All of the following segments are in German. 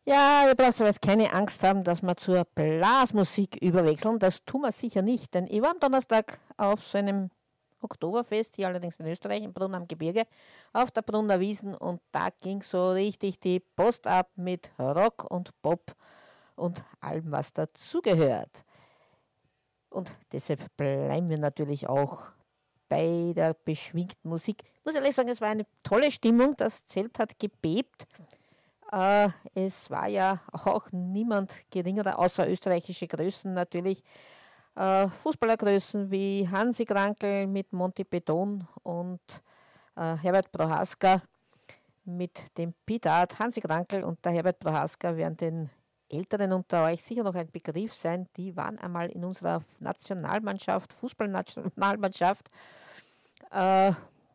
Ja, ihr braucht aber jetzt keine Angst haben, dass wir zur Blasmusik überwechseln. Das tun wir sicher nicht, denn ich war am Donnerstag auf so einem Oktoberfest, hier allerdings in Österreich, im Brunn am Gebirge, auf der Brunner Wiesen und da ging so richtig die Post ab mit Rock und Pop und allem, was dazugehört. Und deshalb bleiben wir natürlich auch bei der beschwingten Musik. Ich muss ehrlich sagen, es war eine tolle Stimmung, das Zelt hat gebebt. Es war ja auch niemand geringerer, außer österreichische Größen natürlich. Fußballergrößen wie Hansi Krankel mit Monty Beton und Herbert Prohaska mit dem Pidat. Hansi Krankel und der Herbert Prohaska werden den Älteren unter euch sicher noch ein Begriff sein. Die waren einmal in unserer Nationalmannschaft, Fußballnationalmannschaft, äh,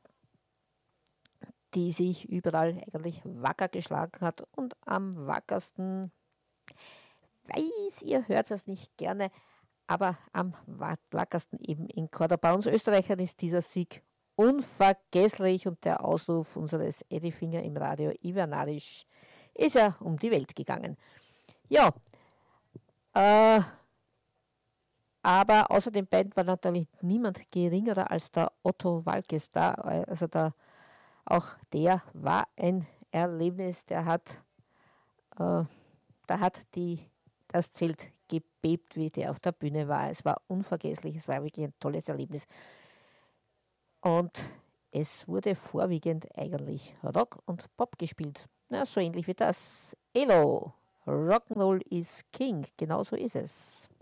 die sich überall eigentlich wacker geschlagen hat und am wackersten, weiß, ihr hört es nicht gerne, aber am wackersten eben in Cordoba. Uns Österreichern ist dieser Sieg unvergesslich und der Ausruf unseres Eddie Finger im Radio Ivernarisch ist ja um die Welt gegangen. Ja, äh, aber außer den beiden war natürlich niemand geringerer als der Otto Walkes da. Also auch der war ein Erlebnis, äh, da hat das Zelt gebebt, wie der auf der Bühne war. Es war unvergesslich, es war wirklich ein tolles Erlebnis. Und es wurde vorwiegend eigentlich Rock und Pop gespielt. Na, so ähnlich wie das. Elo, Rock'n'Roll is King, genau so ist es.